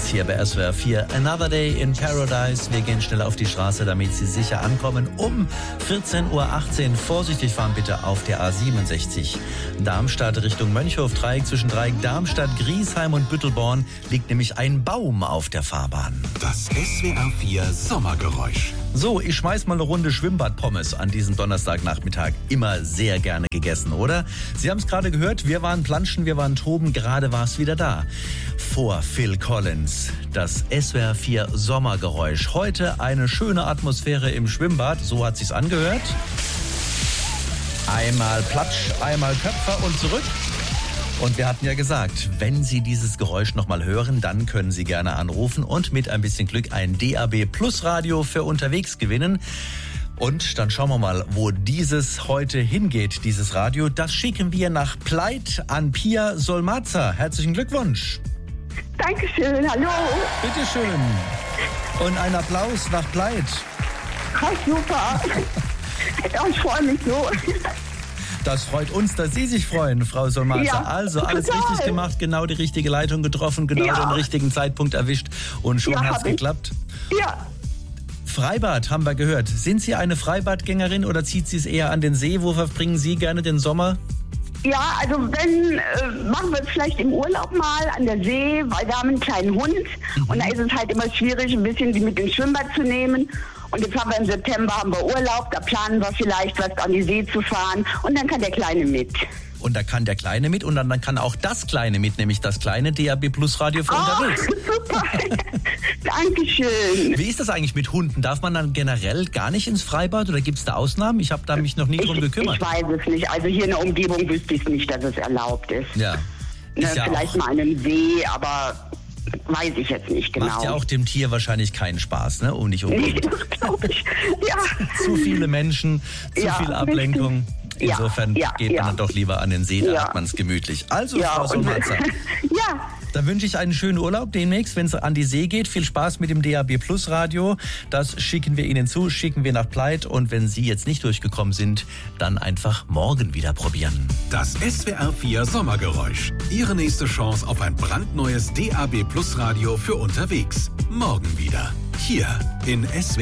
Dance hier bei SWR 4. Another Day in Paradise. Wir gehen schnell auf die Straße, damit Sie sicher ankommen. Um 14:18 Uhr. Vorsichtig fahren bitte auf der A67. Darmstadt Richtung Mönchhof-Dreieck. Zwischen Dreieck Darmstadt, Griesheim und Büttelborn liegt nämlich ein Baum auf der Fahrbahn. Das SWR 4 Sommergeräusch. So, ich schmeiß mal eine Runde Schwimmbad-Pommes an diesem Donnerstagnachmittag. Immer sehr gerne gegessen, oder? Sie haben es gerade gehört, wir waren planschen, wir waren toben, gerade war es wieder da. Vor Phil Collins, das SWR 4 Sommergeräusch. Heute eine schöne Atmosphäre im Schwimmbad, so hat sich's angehört. Einmal Platsch, einmal Köpfer und zurück. Und wir hatten ja gesagt, wenn Sie dieses Geräusch nochmal hören, dann können Sie gerne anrufen und mit ein bisschen Glück ein DAB Plus Radio für unterwegs gewinnen. Und dann schauen wir mal, wo dieses heute hingeht, dieses Radio. Das schicken wir nach Pleit an Pia Solmaza. Herzlichen Glückwunsch. Dankeschön, hallo. Bitteschön. Und ein Applaus nach Pleit. Ach, super. Ja, ich freue mich so. Das freut uns, dass Sie sich freuen, Frau Solmaza. Ja, also alles total. richtig gemacht, genau die richtige Leitung getroffen, genau den richtigen Zeitpunkt erwischt und schon hat's geklappt. Ja. Freibad haben wir gehört. Sind Sie eine Freibadgängerin oder zieht Sie es eher an den See? Wo verbringen Sie gerne den Sommer? Ja, also wenn, machen wir es vielleicht im Urlaub mal an der See, weil wir haben einen kleinen Hund und da ist es halt immer schwierig, ein bisschen die mit ins Schwimmbad zu nehmen. Und jetzt haben wir im September haben wir Urlaub, da planen wir vielleicht was an die See zu fahren und dann kann der Kleine mit. Und da kann der Kleine mit und dann kann auch das Kleine mit, nämlich das kleine DAB Plus Radio für unterwegs. Super, Dankeschön. Wie ist das eigentlich mit Hunden? Darf man dann generell gar nicht ins Freibad oder gibt es da Ausnahmen? Ich habe da mich noch nie drum gekümmert. Ich weiß es nicht, also hier in der Umgebung wüsste ich nicht, dass es erlaubt ist. Ja. Ist ja vielleicht auch, mal an einem See, aber weiß ich jetzt nicht genau. Macht ja auch dem Tier wahrscheinlich keinen Spaß, ne? Um nicht Nee, das glaube ich. Ja. Zu viele Menschen, zu viel Ablenkung. Insofern geht man dann doch lieber an den See, da hat man es gemütlich. Also, Frau Solmaza, dann wünsche ich einen schönen Urlaub demnächst, wenn es an die See geht. Viel Spaß mit dem DAB Plus Radio. Das schicken wir Ihnen zu, schicken wir nach Pleit. Und wenn Sie jetzt nicht durchgekommen sind, dann einfach morgen wieder probieren. Das SWR 4 Sommergeräusch. Ihre nächste Chance auf ein brandneues DAB Plus Radio für unterwegs. Morgen wieder. Hier in SWR